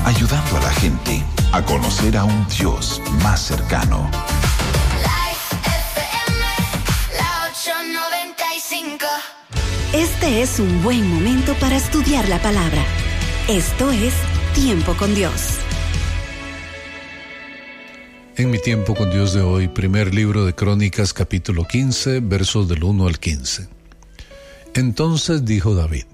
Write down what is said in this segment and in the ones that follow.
ayudando a la gente a conocer a un Dios más cercano. Este es un buen momento para estudiar la palabra. Esto es Tiempo con Dios. En mi tiempo con Dios de hoy, primer libro de Crónicas, capítulo 15, versos del 1 al 15. Entonces dijo David: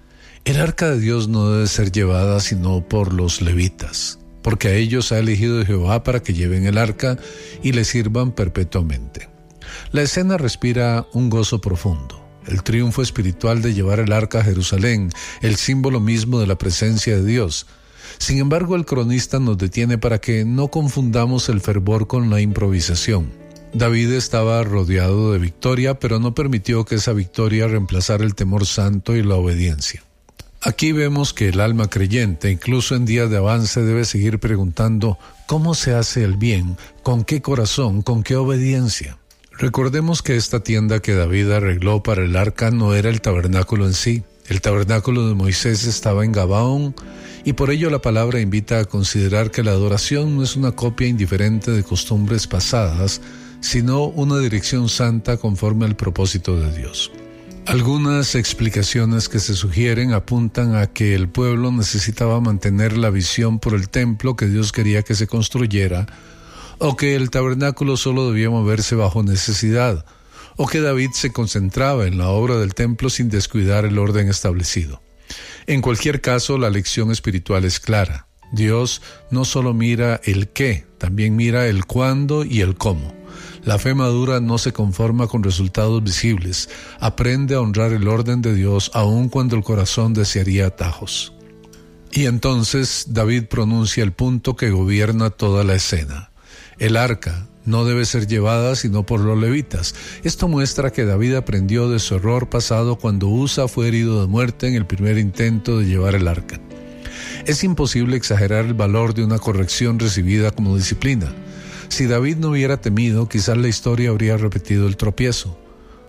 el arca de Dios no debe ser llevada sino por los levitas, porque a ellos ha elegido Jehová para que lleven el arca y le sirvan perpetuamente. La escena respira un gozo profundo. El triunfo espiritual de llevar el arca a Jerusalén, el símbolo mismo de la presencia de Dios. Sin embargo, el cronista nos detiene para que no confundamos el fervor con la improvisación. David estaba rodeado de victoria, pero no permitió que esa victoria reemplazara el temor santo y la obediencia. Aquí vemos que el alma creyente, incluso en días de avance, debe seguir preguntando: ¿cómo se hace el bien? ¿Con qué corazón? ¿Con qué obediencia? Recordemos que esta tienda que David arregló para el arca no era el tabernáculo en sí. El tabernáculo de Moisés estaba en Gabaón, y por ello la palabra invita a considerar que la adoración no es una copia indiferente de costumbres pasadas, sino una dirección santa conforme al propósito de Dios. Algunas explicaciones que se sugieren apuntan a que el pueblo necesitaba mantener la visión por el templo que Dios quería que se construyera, o que el tabernáculo solo debía moverse bajo necesidad, o que David se concentraba en la obra del templo sin descuidar el orden establecido. En cualquier caso, la lección espiritual es clara. Dios no solo mira el qué, también mira el cuándo y el cómo. La fe madura no se conforma con resultados visibles, aprende a honrar el orden de Dios aun cuando el corazón desearía atajos. Y entonces David pronuncia el punto que gobierna toda la escena. El arca no debe ser llevada sino por los levitas. Esto muestra que David aprendió de su error pasado cuando Usa fue herido de muerte en el primer intento de llevar el arca. Es imposible exagerar el valor de una corrección recibida como disciplina. Si David no hubiera temido, quizás la historia habría repetido el tropiezo.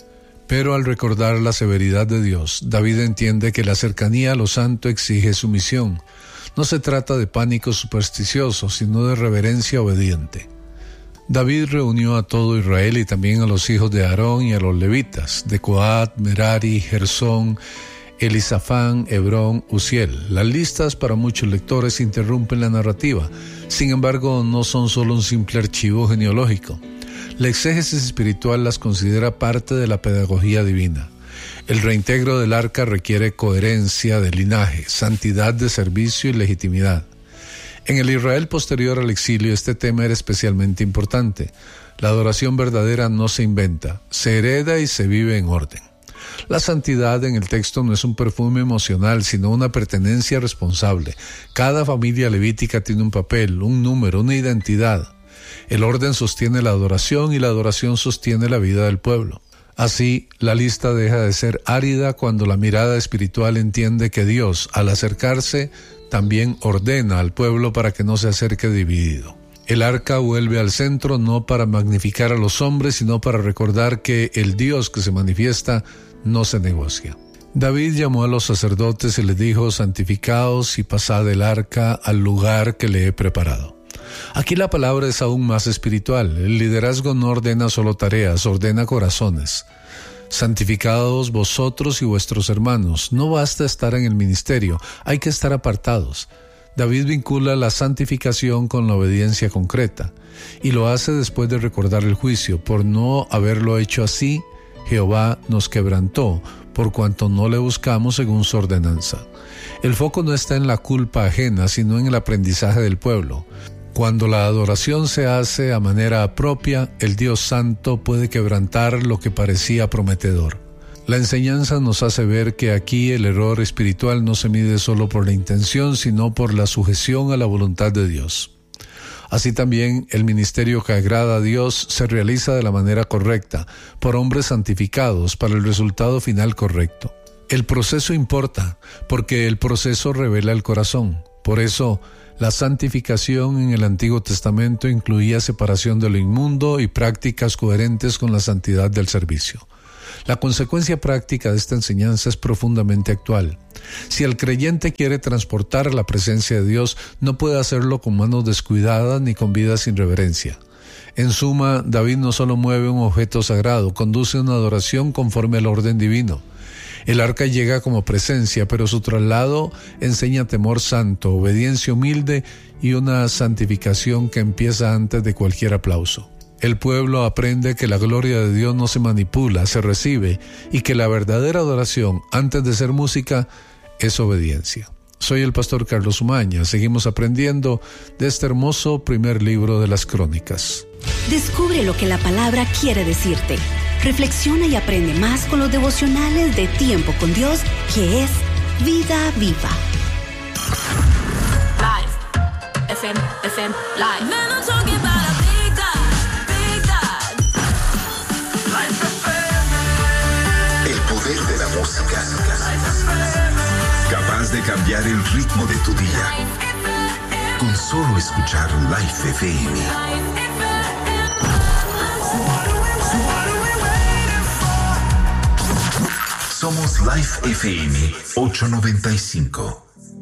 Pero al recordar la severidad de Dios, David entiende que la cercanía a lo santo exige sumisión. No se trata de pánico supersticioso, sino de reverencia obediente. David reunió a todo Israel y también a los hijos de Aarón y a los levitas, de Coat, Merari, Gersón, Elisafán, Hebrón, Uziel. Las listas para muchos lectores interrumpen la narrativa. Sin embargo, no son solo un simple archivo genealógico. La exégesis espiritual las considera parte de la pedagogía divina. El reintegro del arca requiere coherencia de linaje, santidad de servicio y legitimidad. En el Israel posterior al exilio, este tema era especialmente importante. La adoración verdadera no se inventa, se hereda y se vive en orden. La santidad en el texto no es un perfume emocional, sino una pertenencia responsable. Cada familia levítica tiene un papel, un número, una identidad. El orden sostiene la adoración y la adoración sostiene la vida del pueblo. Así, la lista deja de ser árida cuando la mirada espiritual entiende que Dios, al acercarse, también ordena al pueblo para que no se acerque dividido. El arca vuelve al centro no para magnificar a los hombres, sino para recordar que el Dios que se manifiesta no se negocia. David llamó a los sacerdotes y les dijo: santificaos y pasad el arca al lugar que le he preparado. Aquí la palabra es aún más espiritual. El liderazgo no ordena solo tareas, ordena corazones. Santificados vosotros y vuestros hermanos. No basta estar en el ministerio, hay que estar apartados. David vincula la santificación con la obediencia concreta, y lo hace después de recordar el juicio. Por no haberlo hecho así, Jehová nos quebrantó, por cuanto no le buscamos según su ordenanza. El foco no está en la culpa ajena, sino en el aprendizaje del pueblo. Cuando la adoración se hace a manera propia, el Dios Santo puede quebrantar lo que parecía prometedor. La enseñanza nos hace ver que aquí el error espiritual no se mide solo por la intención, sino por la sujeción a la voluntad de Dios. Así también, el ministerio que agrada a Dios se realiza de la manera correcta, por hombres santificados, para el resultado final correcto. El proceso importa, porque el proceso revela el corazón. Por eso, la santificación en el Antiguo Testamento incluía separación de lo inmundo y prácticas coherentes con la santidad del servicio. La consecuencia práctica de esta enseñanza es profundamente actual. Si el creyente quiere transportar la presencia de Dios, no puede hacerlo con manos descuidadas ni con vida sin reverencia. En suma, David no solo mueve un objeto sagrado, conduce una adoración conforme al orden divino. El arca llega como presencia, pero su traslado enseña temor santo, obediencia humilde y una santificación que empieza antes de cualquier aplauso. El pueblo aprende que la gloria de Dios no se manipula, se recibe, y que la verdadera adoración, antes de ser música, es obediencia. Soy el pastor Carlos Umaña. Seguimos aprendiendo de este hermoso primer libro de las Crónicas. Descubre lo que la palabra quiere decirte. Reflexiona y aprende más con los devocionales de Tiempo con Dios, que es Vida Viva. Live. FM Live. Man, I'm talking about a big God, big God. Live FM. El poder de la música. Capaz de cambiar el ritmo de tu día. Con solo escuchar Live FM. Somos Live FM 895.